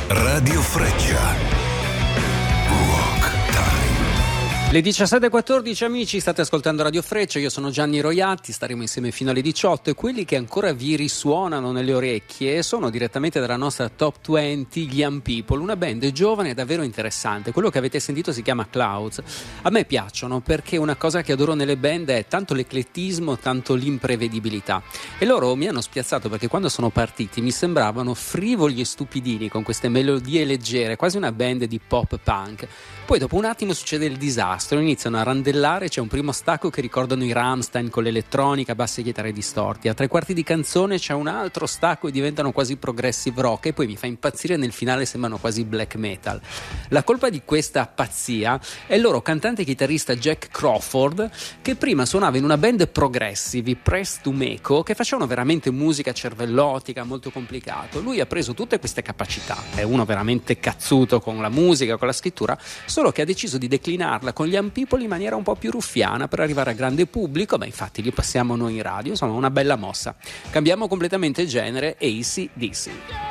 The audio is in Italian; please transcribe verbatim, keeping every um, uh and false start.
Radio Freccia. Le diciassette e quattordici, amici, state ascoltando Radio Freccia, io sono Gianni Roiatti, staremo insieme fino alle diciotto e quelli che ancora vi risuonano nelle orecchie sono direttamente dalla nostra Top venti, gli Young People, una band giovane e davvero interessante. Quello che avete sentito si chiama Clouds. A me piacciono perché una cosa che adoro nelle band è tanto l'eclettismo, tanto l'imprevedibilità, e loro mi hanno spiazzato perché quando sono partiti mi sembravano frivoli e stupidini con queste melodie leggere, quasi una band di pop punk. Poi dopo un attimo succede il disastro, iniziano a randellare, c'è un primo stacco che ricordano i Rammstein con l'elettronica, bassi e chitarre distorti, a tre quarti di canzone c'è un altro stacco e diventano quasi progressive rock e poi mi fa impazzire nel finale, sembrano quasi black metal. La colpa di questa pazzia è il loro cantante e chitarrista Jack Crawford, che prima suonava in una band progressive, i Press to Meco, che facevano veramente musica cervellotica, molto complicato. Lui ha preso tutte queste capacità, è uno veramente cazzuto con la musica, con la scrittura, solo che ha deciso di declinarla con gli Young People in maniera un po' più ruffiana per arrivare a grande pubblico. Beh, infatti li passiamo noi in radio, insomma una bella mossa. Cambiamo completamente genere, A C/D C.